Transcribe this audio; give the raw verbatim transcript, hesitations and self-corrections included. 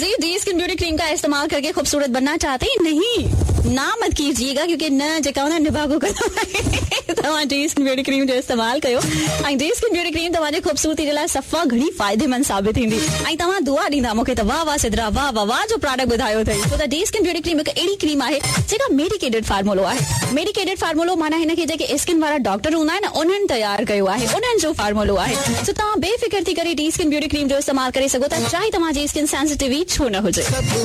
G D skin beauty cream का इस्तेमाल करके खूबसूरत बनना चाहते हैं? नहीं, ना मत कीजिएगा, क्योंकि न जेका न निभागो तव्हां डी स्किन ब्यूटी क्रीम जो इस्तेमाल कयो। ऐं डी स्किन ब्यूटी क्रीम तव्हांजी खूबसूरती जे लाइ सफ़ा घणी फ़ाइदेमंद साबित थींदी। ऐं तव्हां दुआ ॾींदा मूंखे त वाह वाह सिद्रा, वाह वाह वाह जो प्रोडक्ट ॿुधायो अथई। छो त डी स्किन ब्यूटी क्रीम हिकु अहिड़ी क्रीम आहे जेका मेडिकेटेड फार्मूलो आहे। मेडिकेटेड फार्मूलो माना हिन खे जेके स्किन वारा डॉक्टर हूंदा आहिनि न, उन्हनि तयारु कयो आहे, उन्हनि जो फार्मूलो आहे। सो तव्हां बेफ़िक्र थी करे डी स्किन ब्यूटी क्रीम जो इस्तेमाल करे सघो था, चाहे तव्हांजी स्किन सेंसिटिव छो न हुजे।